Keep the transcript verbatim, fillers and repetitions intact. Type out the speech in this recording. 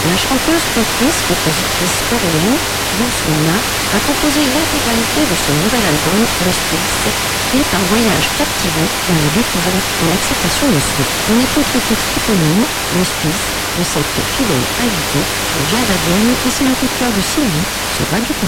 La chanteuse, autrice, compositrice coréenne Yoo Sun-na a composé l'intégralité de son nouvel album Le Space, qui est un voyage captivant dans la découverte et l'acceptation de soi. On écoute le titre éponyme, Le Space, de cette fidèle invitée de Jazz à Vienne, et c'est le coup de cœur de Sylvie sur Radio Campus.